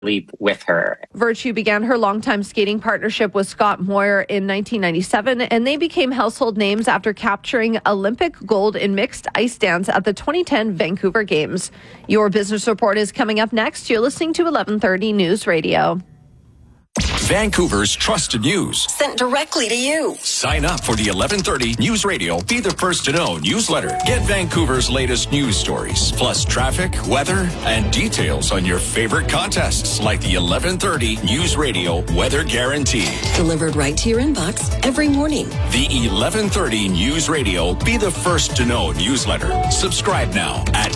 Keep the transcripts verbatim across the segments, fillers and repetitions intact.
leap with her. Virtue began her longtime skating partnership with Scott Moir in nineteen ninety-seven, and they became household names after capturing Olympic gold in mixed ice dance at the twenty ten Vancouver Games. Your business report is coming up next. You're listening to eleven thirty News Radio. Vancouver's trusted news. Sent directly to you. Sign up for the eleven thirty News Radio Be the First to Know newsletter. Get Vancouver's latest news stories, plus traffic, weather, and details on your favorite contests like the eleven thirty News Radio Weather Guarantee. Delivered right to your inbox every morning. The eleven thirty News Radio Be the First to Know newsletter. Subscribe now at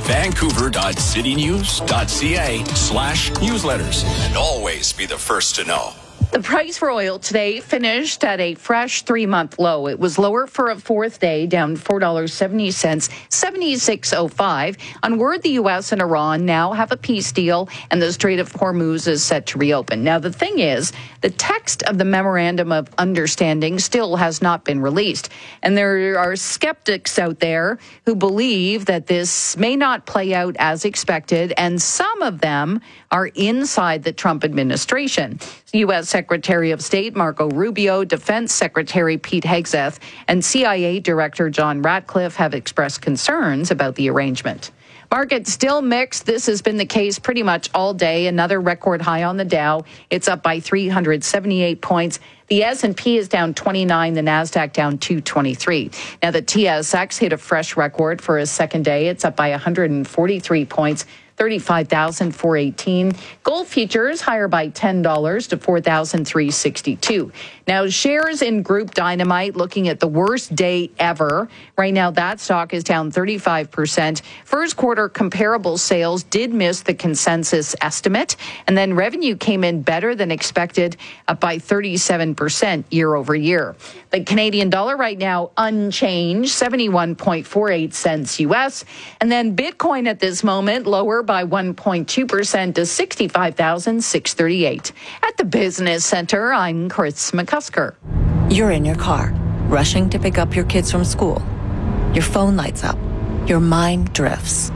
vancouver.citynews.ca slash newsletters. And always be the first to know. The price for oil today finished at a fresh three-month low. It was lower for a fourth day, down four dollars and seventy cents, seventy-six oh five. On word, the U S and Iran now have a peace deal, and the Strait of Hormuz is set to reopen. Now, the thing is, the text of the Memorandum of Understanding still has not been released. And there are skeptics out there who believe that this may not play out as expected, and some of them are inside the Trump administration. U S Secretary of State Marco Rubio, Defense Secretary Pete Hegseth, and C I A Director John Ratcliffe have expressed concerns about the arrangement. Market still mixed. This has been the case pretty much all day. Another record high on the Dow. It's up by three hundred seventy-eight points. The S and P is down twenty-nine, the NASDAQ down two twenty-three. Now, the T S X hit a fresh record for a second day. It's up by one hundred forty-three points. thirty-five thousand four hundred eighteen. Gold futures higher by ten dollars to four thousand three hundred sixty-two. Now, shares in Group Dynamite looking at the worst day ever. Right now, that stock is down thirty-five percent. First quarter comparable sales did miss the consensus estimate, and then revenue came in better than expected, up by thirty-seven percent year over year. The Canadian dollar right now unchanged, seventy-one point four eight cents U S, and then Bitcoin at this moment lower by one point two percent to sixty-five thousand six hundred thirty-eight. At the Business Center, I'm Chris McCusker. You're in your car, rushing to pick up your kids from school. Your phone lights up. Your mind drifts.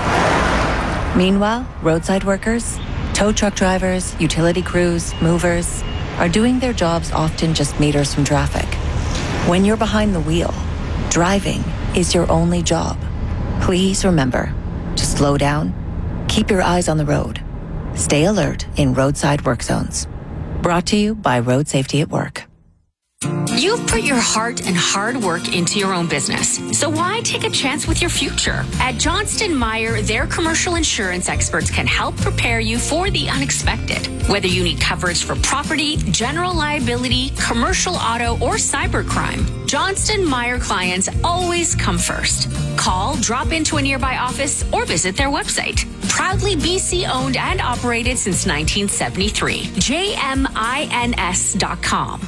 Meanwhile, roadside workers, tow truck drivers, utility crews, movers are doing their jobs often just meters from traffic. When you're behind the wheel, driving is your only job. Please remember to slow down, keep your eyes on the road, stay alert in roadside work zones. Brought to you by Road Safety at Work. You've put your heart and hard work into your own business, so why take a chance with your future? At Johnston Meyer, their commercial insurance experts can help prepare you for the unexpected. Whether you need coverage for property, general liability, commercial auto, or cybercrime, Johnston Meyer clients always come first. Call, drop into a nearby office, or visit their website. Proudly B C owned and operated since nineteen seventy-three. J M I N S dot com.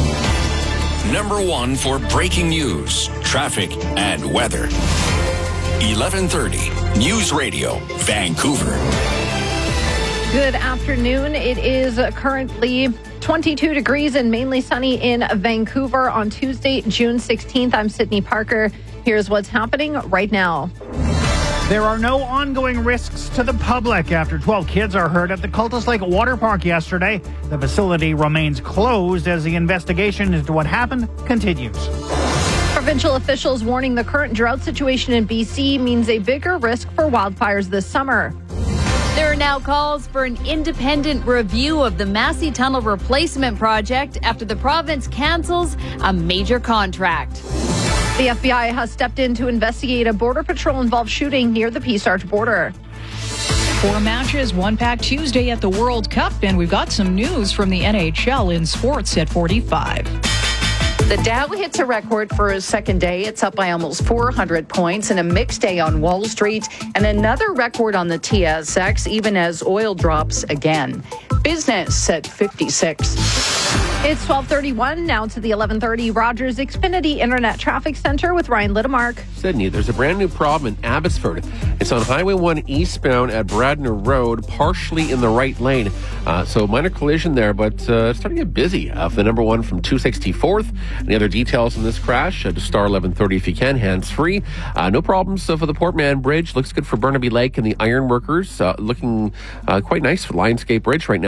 Number one for breaking news, traffic, and weather. eleven thirty News Radio, Vancouver. Good afternoon. It is currently twenty-two degrees and mainly sunny in Vancouver on Tuesday, June sixteenth. I'm Sydney Parker. Here's what's happening right now. There are no ongoing risks to the public after twelve kids are hurt at the Cultus Lake Water Park yesterday. The facility remains closed as the investigation into what happened continues. Provincial officials warning the current drought situation in B C means a bigger risk for wildfires this summer. There are now calls for an independent review of the Massey Tunnel replacement project after the province cancels a major contract. The F B I has stepped in to investigate a Border Patrol-involved shooting near the Peace Arch border. Four matches, one packed Tuesday at the World Cup, and we've got some news from the N H L in sports at forty-five. The Dow hits a record for a second day. It's up by almost four hundred points, and a mixed day on Wall Street, and another record on the T S X, even as oil drops again. Business at fifty-six. It's twelve thirty-one, now to the eleven thirty Rogers Xfinity Internet Traffic Center with Ryan Littmark. Sydney, there's a brand new problem in Abbotsford. It's on Highway one eastbound at Bradner Road, partially in the right lane. Uh, so minor collision there, but uh, starting to get busy uh, for the number one from two sixty-fourth. Any other details on this crash? Uh, to star eleven thirty if you can, hands-free. Uh, no problems uh, for the Portman Bridge. Looks good for Burnaby Lake and the Ironworkers. Uh, looking uh, quite nice for Lionsgate Bridge right now.